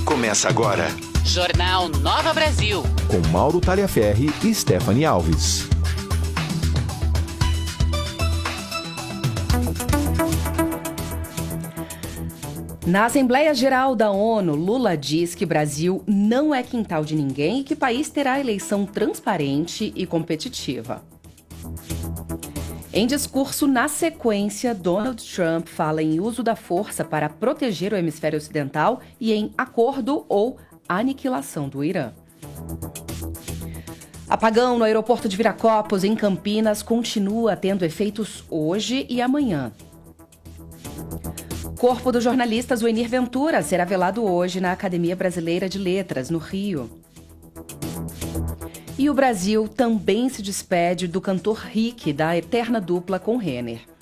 Começa agora. Jornal Nova Brasil. Com Mauro Taliaferri e Stephanie Alves. Na Assembleia Geral da ONU, Lula diz que Brasil não é quintal de ninguém e que o país terá eleição transparente e competitiva. Em discurso na sequência, Donald Trump fala em uso da força para proteger o hemisfério ocidental e em acordo ou aniquilação do Irã. Apagão no aeroporto de Viracopos, em Campinas, continua tendo efeitos hoje e amanhã. Corpo do jornalista Zuenir Ventura será velado hoje na Academia Brasileira de Letras, no Rio. E o Brasil também se despede do cantor Rick, da eterna dupla com Renner.